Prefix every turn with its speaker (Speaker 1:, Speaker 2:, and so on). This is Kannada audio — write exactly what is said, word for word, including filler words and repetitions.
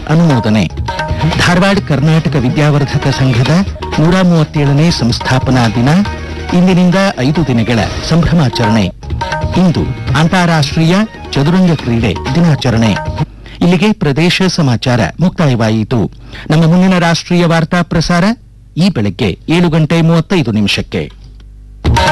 Speaker 1: ಅನುಮೋದನೆ. ಧಾರವಾಡ ಕರ್ನಾಟಕ ವಿದ್ಯಾವರ್ಧಕ ಸಂಘದ ನೂರ ಮೂವತ್ತೇಳನೇ ಸಂಸ್ಥಾಪನಾ ದಿನ. ಇಂದಿನಿಂದ ಐದು ದಿನಗಳ ಸಂಭ್ರಮಾಚರಣೆ. ಇಂದು ಅಂತಾರಾಷ್ಟ್ರೀಯ ಚದುರಂಗ ಕ್ರೀಡೆ ದಿನಾಚರಣೆ. ಇಲ್ಲಿಗೆ ಪ್ರದೇಶ ಸಮಾಚಾರ ಮುಕ್ತಾಯವಾಯಿತು. ನಮ್ಮ ಮುಂದಿನ ರಾಷ್ಟ್ರೀಯ ವಾರ್ತಾ ಪ್ರಸಾರ ಈ ಬೆಳಗ್ಗೆ ಏಳು ಗಂಟೆ ಮೂವತ್ತೈದು ನಿಮಿಷಕ್ಕೆ.